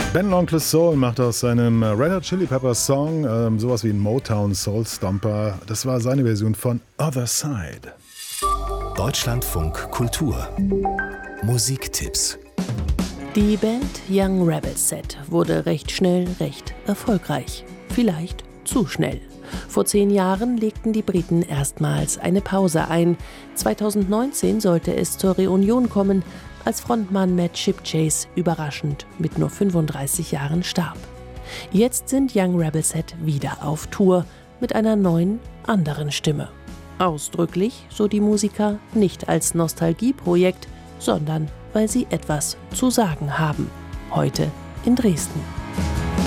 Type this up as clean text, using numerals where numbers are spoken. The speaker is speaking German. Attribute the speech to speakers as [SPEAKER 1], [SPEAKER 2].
[SPEAKER 1] Ben L'Oncle Soul macht aus seinem Red Hot Chili Peppers Song sowas wie ein Motown Soul Stomper. Das war seine Version von Other Side.
[SPEAKER 2] Deutschlandfunk Kultur. Musiktipps.
[SPEAKER 3] Die Band Young Rebel Set wurde recht schnell recht erfolgreich. Vielleicht zu schnell. Vor 10 Jahren legten die Briten erstmals eine Pause ein. 2019 sollte es zur Reunion kommen, als Frontmann Matt Shipchase überraschend mit nur 35 Jahren starb. Jetzt sind Young Rebel Set wieder auf Tour mit einer neuen, anderen Stimme. Ausdrücklich, so die Musiker, nicht als Nostalgieprojekt, sondern weil sie etwas zu sagen haben. Heute in Dresden.